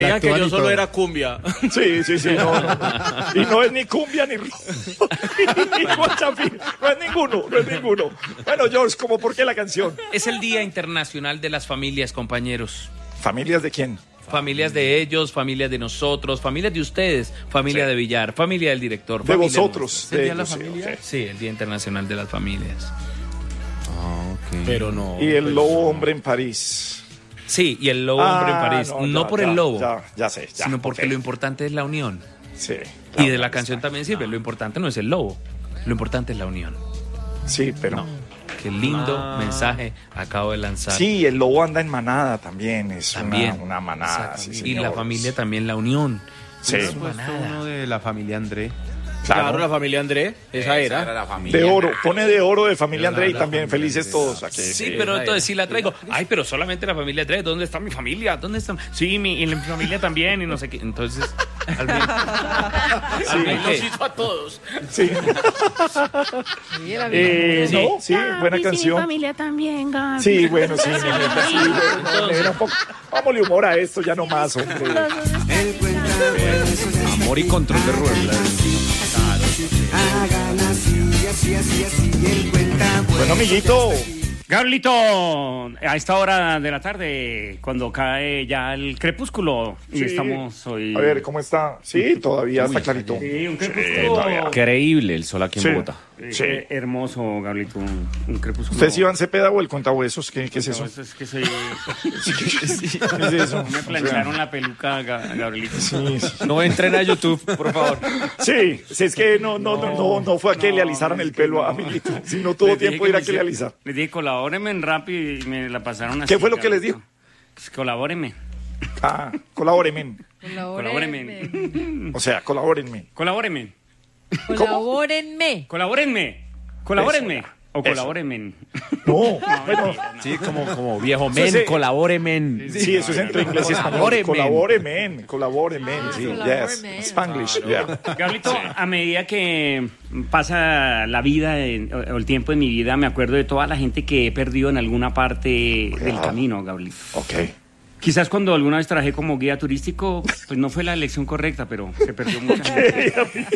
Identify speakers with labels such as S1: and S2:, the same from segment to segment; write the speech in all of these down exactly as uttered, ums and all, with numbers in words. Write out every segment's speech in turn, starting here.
S1: Digan que yo solo era cumbia.
S2: Sí, sí, sí, no, no. Y no es ni cumbia ni ni guachafín, no es ninguno, no es ninguno. Bueno, George, ¿cómo por qué la canción?
S3: Es el Día Internacional de las Familias, compañeros.
S2: ¿Familias de quién?
S3: Familias de ellos, familias de nosotros, familias de ustedes, familia
S2: Sí.
S3: de Villar, familia del director.
S2: De
S3: familia
S2: vosotros.
S3: nuestra.
S2: de
S3: ¿Es el Día de la
S2: ellos, sí,
S3: familia?
S2: ok.
S3: Sí, el Día Internacional de las Familias.
S4: Ah, ok.
S1: Pero no.
S2: Y el lobo hombre en París.
S3: Sí, y el lobo hombre en
S2: Ah,
S3: París. No,
S2: ya,
S3: por
S2: ya,
S3: el lobo,
S2: Ya, ya sé, ya.
S3: sino porque
S2: ok.
S3: lo importante es la unión.
S2: Sí.
S3: Y de la canción también sirve. Lo importante no es el lobo, lo importante es la unión.
S2: Sí, pero...
S3: No. Qué lindo
S1: Ah.
S3: mensaje acabo de lanzar.
S2: Sí, el lobo anda en manada también, es
S3: También.
S2: Una, una manada. Sí,
S3: Y la
S2: señor.
S3: familia también, la unión.
S2: Sí.
S3: Es
S4: Puesto
S3: manada.
S4: uno de la familia André.
S1: Claro,
S2: Claro.
S1: la familia André, esa era.
S4: la familia.
S2: De oro, pone de oro de familia André y también felices todos aquí.
S3: Sí, pero entonces sí la traigo. Ay, pero solamente la familia tres. ¿Dónde está mi familia? ¿Dónde está? Sí, mi, y mi familia también y no sé qué. Entonces, al fin, al fin,
S1: Los
S3: ¿qué?
S1: hizo a todos.
S2: Sí. Eh,
S3: Sí.
S2: no, sí, buena
S5: Mi
S2: canción.
S5: familia también, Gaby.
S2: Sí, bueno, sí, niñita, sí, bueno, le da un poco- Vámonos humor a esto, ya no más, hombre.
S4: Amor y control de Rubén.
S2: Bueno, amiguito,
S6: Gablito, a esta hora de la tarde, cuando cae ya el crepúsculo, y
S2: Sí.
S6: estamos hoy...
S2: a ver, ¿cómo está? Sí, todavía está clarito.
S6: Sí, un
S2: Sí,
S6: crepúsculo
S2: todavía.
S4: Increíble el sol aquí en
S2: Sí.
S4: Bogotá.
S6: eh,
S2: Sí.
S6: eh, hermoso, Gablito, un, un crepúsculo.
S2: ¿Usted es Iván Cepeda o el cuentahuesos? ¿Qué, qué es eso?
S6: No, eso es que soy...
S2: ¿Qué es eso?
S6: Me plancharon la peluca, Ga- Gabrielito.
S2: Sí, sí.
S4: No entren a YouTube, por favor.
S2: Sí, si es que no, no, no, no, no fue a que
S6: No,
S2: le alisaran
S6: es
S2: el
S6: que
S2: pelo
S6: no.
S2: a amiguito. Si no tuvo
S6: Les dije
S2: tiempo de ir a
S6: me
S2: que le
S6: hice-
S2: alisar.
S6: Les dije, colabórenme en Rappi y me la pasaron así.
S2: ¿Qué fue lo que les
S6: Gablito.
S2: dijo?
S6: Pues, colabórenme.
S2: Ah, colabórenme.
S6: Colabórenme.
S2: O sea, colabórenme.
S6: Colabórenme.
S7: Colabórenme.
S6: Colabórenme. Colabórenme.
S2: Eso,
S6: O
S2: eso.
S6: colabórenme.
S2: No, bueno,
S4: Sí, como, como viejo
S2: Eso
S4: men,
S2: es-
S4: colabore men.
S2: sí, eso es entre inglés y español.
S4: Colabórenme.
S2: Colabórenme, colabórenme,
S7: Ah,
S2: sí,
S7: colabórenme.
S2: yes, Spanglish, yeah.
S6: Gablito, a medida que pasa la vida en- o el tiempo en mi vida, me acuerdo de toda la gente que he perdido en alguna parte del
S2: Ah.
S6: camino, Gablito.
S2: Ok.
S6: Quizás cuando alguna vez trabajé como guía turístico, pues no fue la elección correcta, pero se perdió mucha gente.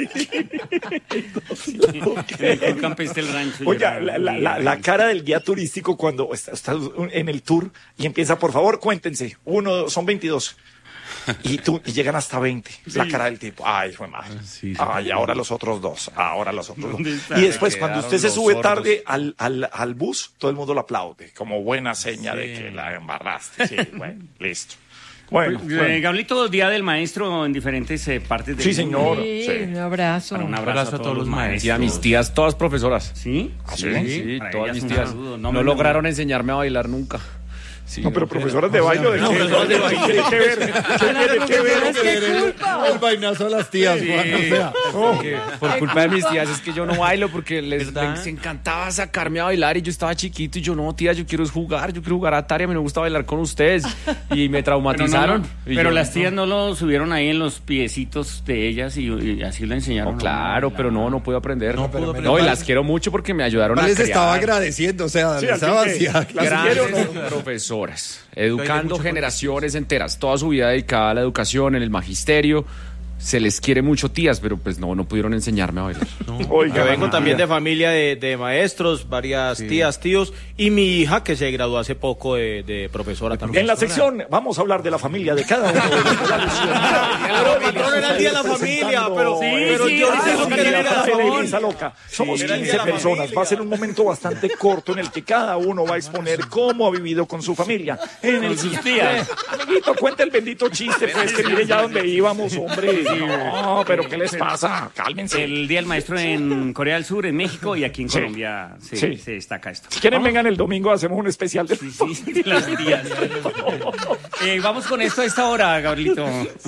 S6: En el tour campestre del rancho. yo
S2: Oiga,
S6: era
S2: la, la,
S6: guía.
S2: la, la cara del guía turístico cuando está, está en el tour y empieza, por favor, cuéntense. Uno, son veintidós. Y, tú, y llegan hasta veinte. La cara del tipo. Ay, fue madre.
S4: Sí, sí.
S2: Ay, ahora los otros dos. Ahora los otros
S6: ¿Dónde
S2: dos.
S6: está?
S2: Y después,
S4: Se
S2: cuando
S4: quedaron
S2: usted se
S4: los
S2: sube
S4: sordos.
S2: tarde al, al, al bus, todo el mundo lo aplaude. Como buena seña de que la embarraste. Sí, bueno, listo. Bueno,
S6: Eh,
S2: bueno.
S6: Gablito, Día del Maestro en diferentes eh, partes del
S2: Sí,
S6: mundo.
S2: señor.
S7: Sí,
S2: Sí.
S7: un abrazo.
S6: Para un
S4: Un
S6: abrazo, a todos los maestros.
S4: Y a mis tías, todas profesoras.
S6: ¿Sí?
S2: ¿Ah, sí?
S4: Sí,
S6: Para
S4: todas
S6: ellas
S4: mis
S6: un
S4: tías.
S6: saludo.
S4: No,
S6: No me-
S4: lograron enseñarme a bailar nunca. Sí,
S2: No, pero profesoras de baile, ¿de qué?
S1: profesoras de baile.
S2: ¿Qué tiene que ver? ¿Qué tiene que ver?
S8: El vainazo a las tías, Juan, o sea.
S4: porque por culpa de mis tías es que yo no bailo porque les, les encantaba sacarme a bailar y yo estaba chiquito y yo no, tía, yo quiero es jugar, yo quiero jugar a Atari, a mí me gusta bailar con ustedes y me
S6: Pero,
S4: traumatizaron.
S6: no, no,
S4: Y
S6: pero
S4: yo,
S6: las
S4: no.
S6: tías no lo subieron ahí en los piecitos de ellas y, y así lo enseñaron.
S4: No, claro, pero no, no puedo aprender. No,
S8: pero
S4: no,
S8: menos
S4: y
S8: mal.
S4: las quiero mucho porque me ayudaron a
S8: Les
S4: crear
S8: estaba agradeciendo, o sea,
S2: Sí,
S8: les
S2: al fin
S8: estaba
S2: que-
S8: hacia-
S2: ¿Las quiero o
S4: grandes
S2: no?
S4: profesoras, educando generaciones enteras, toda su vida dedicada a la educación, en el magisterio. Se les quiere mucho, tías, pero pues no, no pudieron enseñarme a bailar.
S2: Oiga,
S1: Yo vengo
S2: mira.
S1: también de familia de, de maestros, varias tías, tíos, y mi hija que se graduó hace poco de, de profesora también.
S2: En la sección vamos a hablar de la familia de cada uno de los
S1: Pero, patrón, era el día de la familia, pero,
S2: Sí,
S1: pero
S2: sí,
S1: yo
S2: ah,
S1: digo
S2: sí,
S1: que era
S2: la
S1: la
S2: familia
S1: favor.
S2: Elisa loca. Somos
S1: era el día
S2: quince
S1: de la
S2: personas.
S1: familia.
S2: Va a ser un momento bastante corto en el que cada uno va a exponer cómo ha vivido con su familia. En el
S6: sus tías.
S2: Amiguito, cuenta el bendito chiste, pues, que mire ya dónde íbamos, hombre. No, pero ¿qué les pasa? Cálmense.
S6: El Día del Maestro en Corea del Sur, en México y aquí en
S2: Sí.
S6: Colombia se,
S2: Sí.
S6: se destaca esto.
S2: Si quieren, vengan el domingo, hacemos un especial de...
S6: Sí, sí, las tías. Eh, vamos con esto a esta hora, Gabrielito.